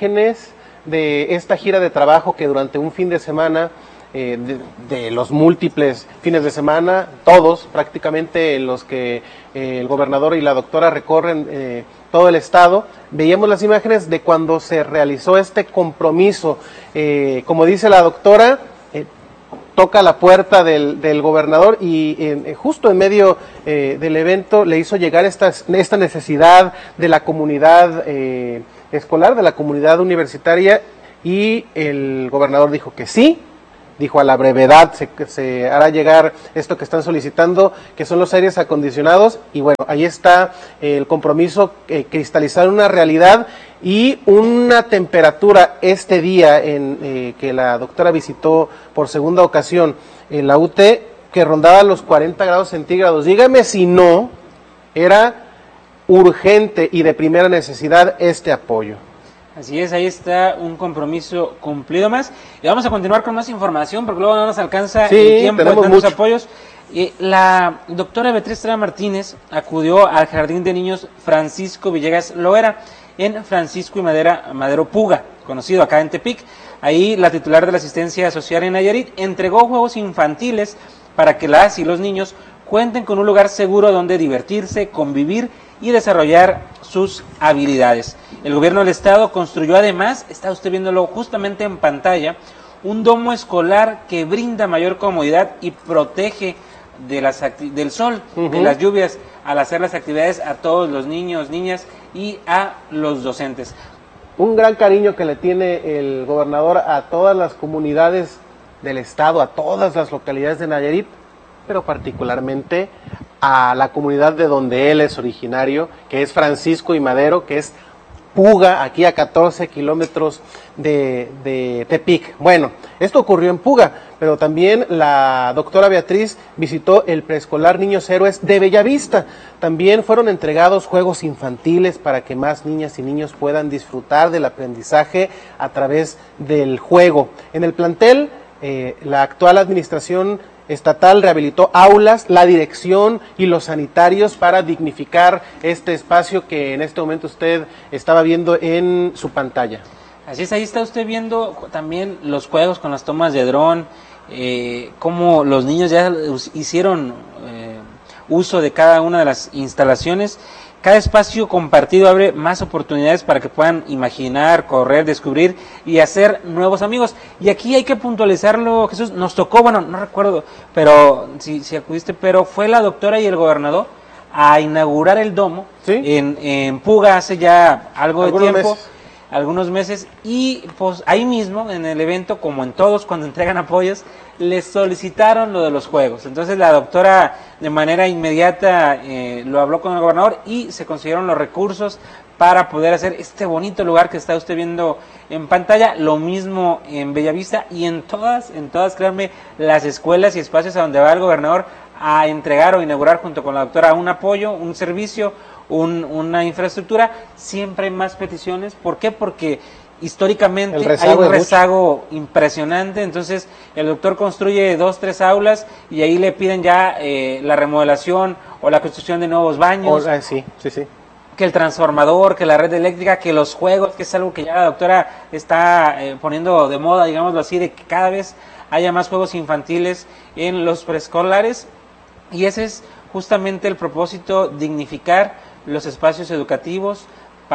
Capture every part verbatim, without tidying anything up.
imágenes de esta gira de trabajo que durante un fin de semana, eh, de, de los múltiples fines de semana, todos prácticamente los que eh, el gobernador y la doctora recorren eh, todo el estado, veíamos las imágenes de cuando se realizó este compromiso. Eh, como dice la doctora, eh, toca la puerta del, del gobernador y eh, justo en medio eh, del evento le hizo llegar esta, esta necesidad de la comunidad eh, escolar, de la comunidad universitaria, y el gobernador dijo que sí, dijo a la brevedad se, se hará llegar esto que están solicitando, que son los aires acondicionados, y bueno, ahí está el compromiso, eh, cristalizar una realidad y una temperatura este día en eh, que la doctora visitó por segunda ocasión en la U T, que rondaba los cuarenta grados centígrados. Dígame si no era urgente y de primera necesidad este apoyo. Así es, ahí está un compromiso cumplido más. Y vamos a continuar con más información porque luego no nos alcanza sí, el tiempo de tantos mucho. apoyos. Eh, la doctora Beatriz Estrada Martínez acudió al Jardín de Niños Francisco Villegas Loera en Francisco y Madera, Madero Puga, conocido acá en Tepic. Ahí la titular de la asistencia social en Nayarit entregó juegos infantiles para que las y los niños cuenten con un lugar seguro donde divertirse, convivir y desarrollar sus habilidades. El gobierno del estado construyó además, está usted viéndolo justamente en pantalla, un domo escolar que brinda mayor comodidad y protege de las del sol, uh-huh. de las lluvias, al hacer las actividades a todos los niños, niñas y a los docentes. Un gran cariño que le tiene el gobernador a todas las comunidades del estado, a todas las localidades de Nayarit, pero particularmente a la comunidad de donde él es originario, que es Francisco y Madero, que es Puga, aquí a catorce kilómetros de, de Tepic. Bueno, esto ocurrió en Puga, pero también la doctora Beatriz visitó el preescolar Niños Héroes de Bellavista. También fueron entregados juegos infantiles para que más niñas y niños puedan disfrutar del aprendizaje a través del juego. En el plantel, eh, la actual administración estatal rehabilitó aulas, la dirección y los sanitarios para dignificar este espacio que en este momento usted estaba viendo en su pantalla. Así es, ahí está usted viendo también los juegos con las tomas de dron, eh, cómo los niños ya hicieron eh, uso de cada una de las instalaciones. Cada espacio compartido abre más oportunidades para que puedan imaginar, correr, descubrir y hacer nuevos amigos. Y aquí hay que puntualizarlo, Jesús, nos tocó, bueno, no recuerdo, pero si, si acudiste, pero fue la doctora y el gobernador a inaugurar el domo, ¿sí? en, en Puga hace ya algo de tiempo, meses. algunos meses, y pues ahí mismo, en el evento, como en todos cuando entregan apoyos, les solicitaron lo de los juegos. Entonces la doctora de manera inmediata eh, lo habló con el gobernador y se consiguieron los recursos para poder hacer este bonito lugar que está usted viendo en pantalla. Lo mismo en Bellavista y en todas, en todas, créanme, las escuelas y espacios a donde va el gobernador a entregar o inaugurar junto con la doctora un apoyo, un servicio, un, una infraestructura. Siempre hay más peticiones. ¿Por qué? Porque históricamente hay un rezago impresionante, entonces el doctor construye dos, tres aulas y ahí le piden ya eh, la remodelación o la construcción de nuevos baños, oh, sí, sí, sí. que el transformador, que la red eléctrica, que los juegos, que es algo que ya la doctora está eh, poniendo de moda, digámoslo así, de que cada vez haya más juegos infantiles en los preescolares, y ese es justamente el propósito, dignificar los espacios educativos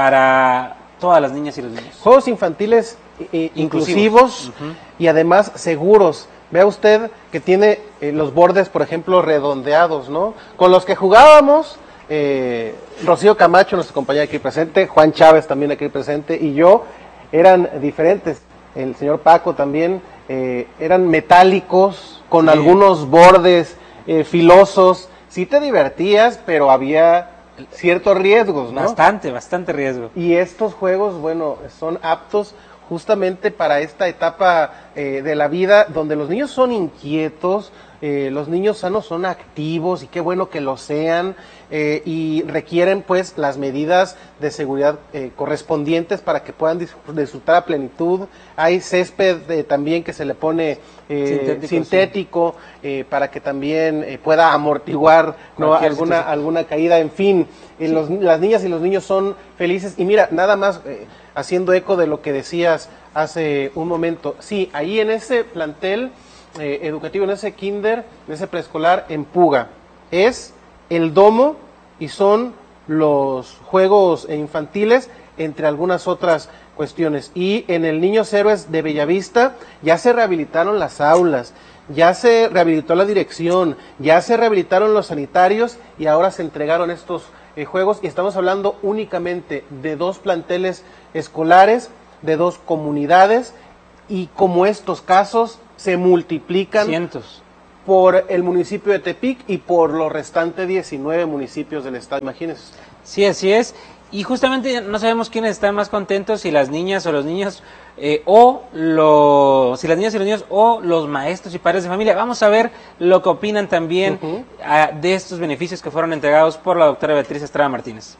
para todas las niñas y los niños. Juegos infantiles eh, inclusivos, uh-huh. y además seguros. Vea usted que tiene eh, los bordes, por ejemplo, redondeados, ¿no? Con los que jugábamos, eh, Rocío Camacho, nuestra compañera aquí presente, Juan Chávez también aquí presente, y yo, eran diferentes. El señor Paco también, eh, eran metálicos, con sí. algunos bordes eh, filosos. Sí te divertías, pero había ciertos riesgos, ¿no? Bastante, bastante riesgo. Y estos juegos, bueno, son aptos justamente para esta etapa eh, de la vida donde los niños son inquietos, Eh, los niños sanos son activos y qué bueno que lo sean, eh, y requieren pues las medidas de seguridad eh, correspondientes para que puedan disfrutar a plenitud. Hay césped eh, también que se le pone eh, sintético, sintético sí. eh, para que también eh, pueda amortiguar ¿no? alguna, alguna caída, en fin. Eh, sí. los, las niñas y los niños son felices y mira, nada más eh, haciendo eco de lo que decías hace un momento, sí, ahí en ese plantel Eh, educativo, en ese kinder, en ese preescolar en Puga, es el domo y son los juegos infantiles, entre algunas otras cuestiones. Y en el Niños Héroes de Bellavista ya se rehabilitaron las aulas, ya se rehabilitó la dirección, ya se rehabilitaron los sanitarios y ahora se entregaron estos eh, juegos, y estamos hablando únicamente de dos planteles escolares, de dos comunidades, y como estos casos se multiplican cientos por el municipio de Tepic y por los restantes diecinueve municipios del estado, imagínense. Sí, así es, y justamente no sabemos quiénes están más contentos, si las niñas o los niños, eh, o los, si las niñas y los niños, o los maestros y padres de familia. Vamos a ver lo que opinan también uh-huh. a, de estos beneficios que fueron entregados por la doctora Beatriz Estrada Martínez.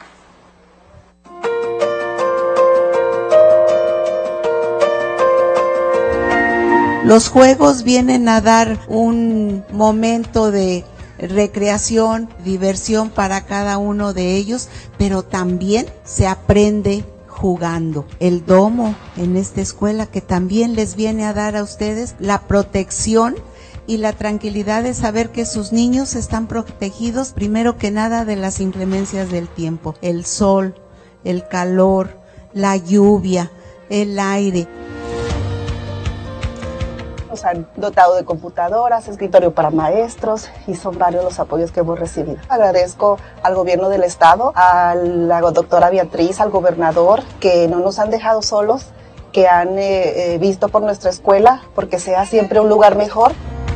Los juegos vienen a dar un momento de recreación, diversión para cada uno de ellos, pero también se aprende jugando. El domo en esta escuela que también les viene a dar a ustedes la protección y la tranquilidad de saber que sus niños están protegidos primero que nada de las inclemencias del tiempo, el sol, el calor, la lluvia, el aire. Nos han dotado de computadoras, escritorio para maestros, y son varios los apoyos que hemos recibido. Agradezco al gobierno del estado, a la doctora Beatriz, al gobernador, que no nos han dejado solos, que han eh, eh, visto por nuestra escuela, porque sea siempre un lugar mejor.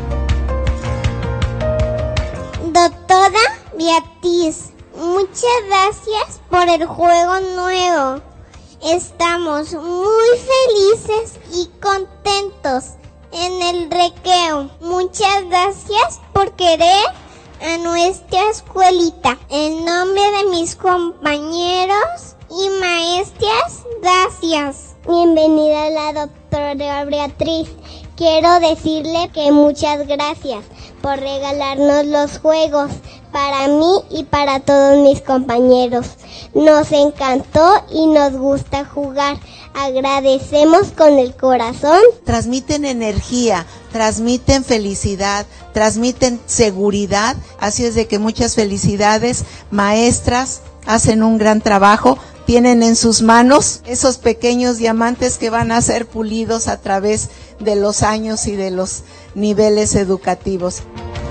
Doctora Beatriz, muchas gracias por el juego nuevo. Estamos muy felices y contentos en el recreo. Muchas gracias por querer a nuestra escuelita. En nombre de mis compañeros y maestras, gracias. Bienvenida a la doctora Beatriz. Quiero decirle que muchas gracias por regalarnos los juegos para mí y para todos mis compañeros. Nos encantó y nos gusta jugar. Agradecemos con el corazón. Transmiten energía, transmiten felicidad, transmiten seguridad, así es de que muchas felicidades, maestras, hacen un gran trabajo, tienen en sus manos esos pequeños diamantes que van a ser pulidos a través de los años y de los niveles educativos.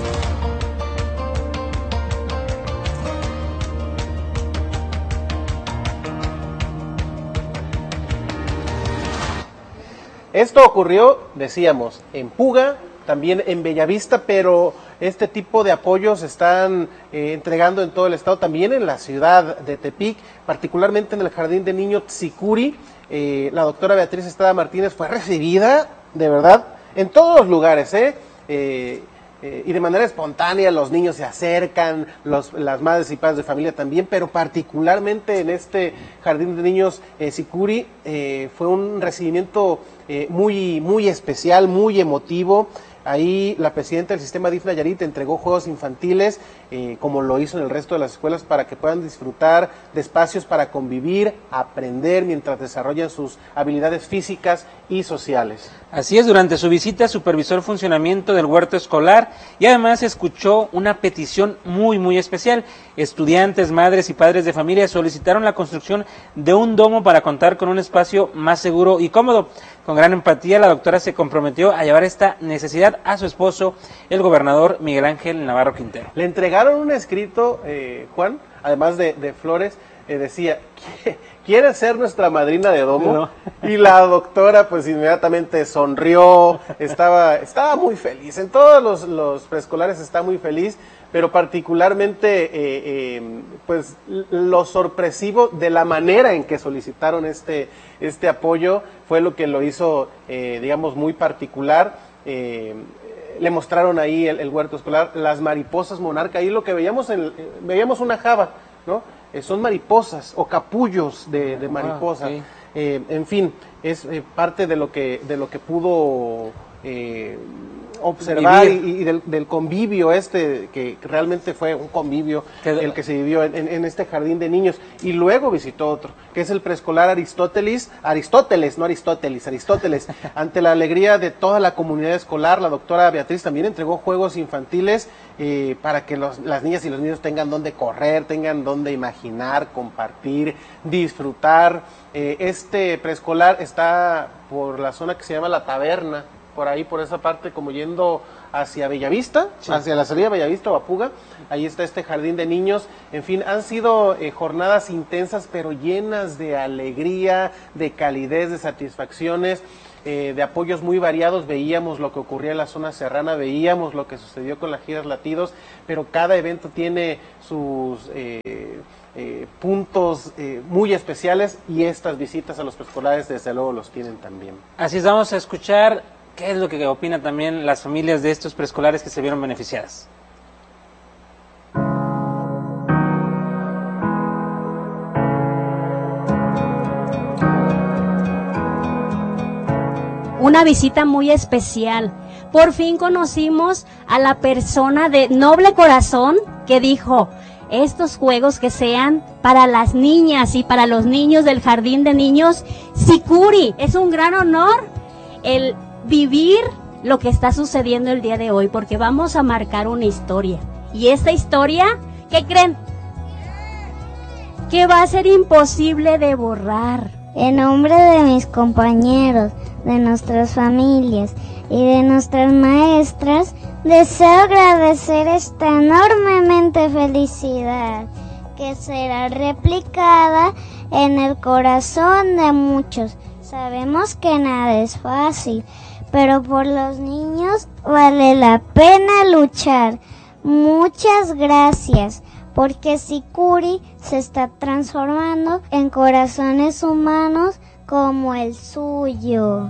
Esto ocurrió, decíamos, en Puga, también en Bellavista, pero este tipo de apoyos se están eh, entregando en todo el estado, también en la ciudad de Tepic, particularmente en el Jardín de Niños Tzicuri. Eh, la doctora Beatriz Estrada Martínez fue recibida, de verdad, en todos los lugares, ¿eh? Eh, eh, y de manera espontánea los niños se acercan, los, las madres y padres de familia también, pero particularmente en este Jardín de Niños eh, Tzicuri eh, fue un recibimiento eh, muy, muy especial, muy emotivo. Ahí la presidenta del sistema D I F Nayarit entregó juegos infantiles, eh, como lo hizo en el resto de las escuelas, para que puedan disfrutar de espacios para convivir, aprender mientras desarrollan sus habilidades físicas y sociales. Así es, durante su visita supervisó el funcionamiento del huerto escolar y además escuchó una petición muy muy especial. Estudiantes, madres y padres de familia solicitaron la construcción de un domo para contar con un espacio más seguro y cómodo. Con gran empatía, la doctora se comprometió a llevar esta necesidad a su esposo, el gobernador Miguel Ángel Navarro Quintero. Le entregaron un escrito, eh, Juan, además de, de flores, eh, decía, ¿quiere ser nuestra madrina de domo? No. Y la doctora pues inmediatamente sonrió, estaba, estaba muy feliz, en todos los, los preescolares está muy feliz, pero particularmente eh, eh, pues lo sorpresivo de la manera en que solicitaron este, este apoyo fue lo que lo hizo, eh, digamos, muy particular. Eh, le mostraron ahí el, el huerto escolar, las mariposas monarca, ahí lo que veíamos, en, eh, veíamos una java, ¿no? Eh, son mariposas o capullos de, de mariposa. Ah, okay. eh, en fin, es eh, parte de lo que, de lo que pudo eh, observar y, y del, del convivio este, que realmente fue un convivio ¿Qué? el que se vivió en, en este jardín de niños. Y luego visitó otro, que es el preescolar Aristóteles, Aristóteles, no Aristóteles, Aristóteles. Ante la alegría de toda la comunidad escolar, la doctora Beatriz también entregó juegos infantiles eh, para que los, las niñas y los niños tengan donde correr, tengan donde imaginar, compartir, disfrutar. Eh, este preescolar está por la zona que se llama La Taberna, por ahí, por esa parte, como yendo hacia Bellavista, sí. hacia la salida de Bellavista o Apuga, ahí está este jardín de niños. En fin, han sido eh, jornadas intensas, pero llenas de alegría, de calidez, de satisfacciones, eh, de apoyos muy variados. Veíamos lo que ocurría en la zona serrana, veíamos lo que sucedió con las giras latidos, pero cada evento tiene sus eh, eh, puntos eh, muy especiales, y estas visitas a los preescolares desde luego los tienen también. Así es, vamos a escuchar qué es lo que opinan también las familias de estos preescolares que se vieron beneficiadas. Una visita muy especial. Por fin conocimos a la persona de noble corazón que dijo: estos juegos que sean para las niñas y para los niños del jardín de niños Sicuri. Es un gran honor el vivir lo que está sucediendo el día de hoy, porque vamos a marcar una historia. Y esta historia, ¿qué creen? Que va a ser imposible de borrar. En nombre de mis compañeros, de nuestras familias y de nuestras maestras, deseo agradecer esta enormemente felicidad que será replicada en el corazón de muchos. Sabemos que nada es fácil, pero por los niños vale la pena luchar. Muchas gracias, porque Sicuri se está transformando en corazones humanos como el suyo.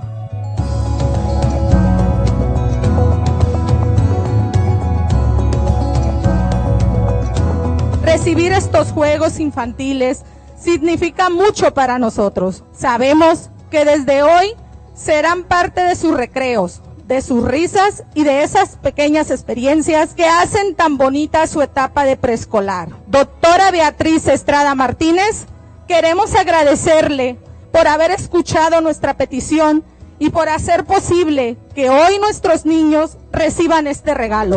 Recibir estos juegos infantiles significa mucho para nosotros. Sabemos que desde hoy serán parte de sus recreos, de sus risas y de esas pequeñas experiencias que hacen tan bonita su etapa de preescolar. Doctora Beatriz Estrada Martínez, queremos agradecerle por haber escuchado nuestra petición y por hacer posible que hoy nuestros niños reciban este regalo.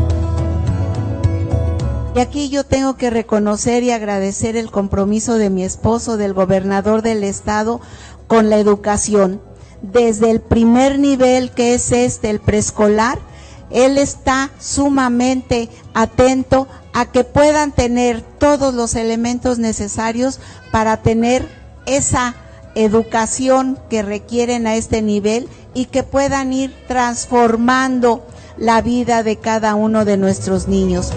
Y aquí yo tengo que reconocer y agradecer el compromiso de mi esposo, del gobernador del estado, con la educación. Desde el primer nivel, que es este, el preescolar, él está sumamente atento a que puedan tener todos los elementos necesarios para tener esa educación que requieren a este nivel y que puedan ir transformando la vida de cada uno de nuestros niños.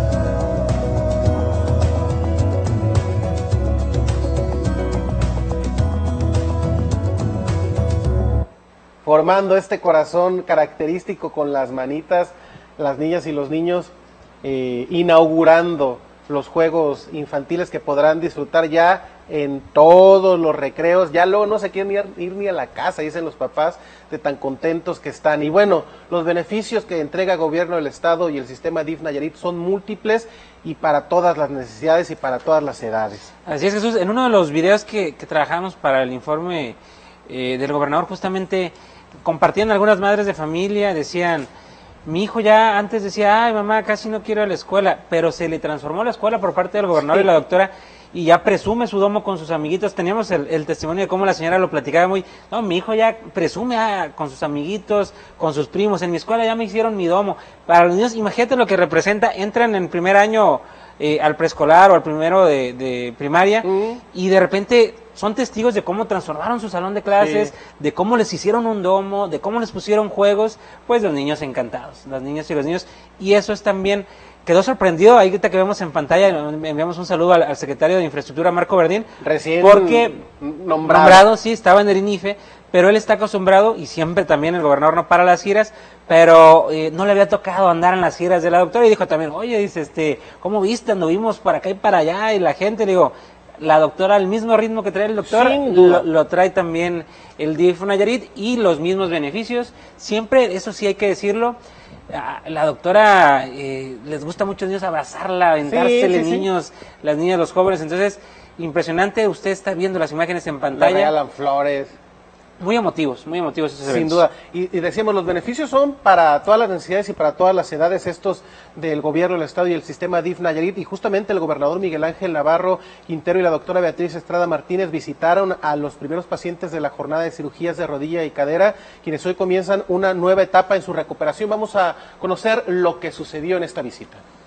Formando este corazón característico con las manitas, las niñas y los niños, eh, inaugurando los juegos infantiles que podrán disfrutar ya en todos los recreos. Ya luego no se quieren ir, ir ni a la casa, dicen los papás, de tan contentos que están. Y bueno, los beneficios que entrega el gobierno del estado y el sistema D I F Nayarit son múltiples y para todas las necesidades y para todas las edades. Así es, Jesús. En uno de los videos que, que trabajamos para el informe eh, del gobernador, justamente compartían algunas madres de familia, decían: mi hijo ya antes decía, ay mamá, casi no quiero ir a la escuela, pero se le transformó la escuela por parte del gobernador, sí, y la doctora, y ya presume su domo con sus amiguitos. Teníamos el, el testimonio de cómo la señora lo platicaba muy, no, mi hijo ya presume ah, con sus amiguitos, con sus primos, en mi escuela ya me hicieron mi domo. Para los niños, imagínate lo que representa, entran en primer año eh, al preescolar o al primero de, de primaria, uh-huh, y de repente son testigos de cómo transformaron su salón de clases, sí, de cómo les hicieron un domo, de cómo les pusieron juegos. Pues los niños encantados, las niñas y los niños, y eso es también quedó sorprendido, ahí ahorita que vemos en pantalla, enviamos un saludo al, al secretario de Infraestructura, Marco Verdín, recién porque nombrado. nombrado, sí, estaba en el INIFE, pero él está acostumbrado, y siempre también el gobernador no para las giras, pero eh, no le había tocado andar en las giras de la doctora, y dijo también, oye, dice, este, ¿cómo viste? Anduvimos por acá y para allá, y la gente, le digo, la doctora, al mismo ritmo que trae el doctor, lo, lo trae también el D I F Nayarit, y los mismos beneficios, siempre, eso sí hay que decirlo, la doctora eh, les gusta mucho a los niños abrazarla, aventársele, sí, sí, niños, sí. Las niñas, los jóvenes, entonces, impresionante, usted está viendo las imágenes en pantalla. Le regalan flores. Muy emotivos, muy emotivos esos eventos. Sin duda. Y, y decíamos, los beneficios son para todas las necesidades y para todas las edades, estos del gobierno del Estado y el sistema D I F Nayarit. Y justamente el gobernador Miguel Ángel Navarro Quintero y la doctora Beatriz Estrada Martínez visitaron a los primeros pacientes de la jornada de cirugías de rodilla y cadera, quienes hoy comienzan una nueva etapa en su recuperación. Vamos a conocer lo que sucedió en esta visita.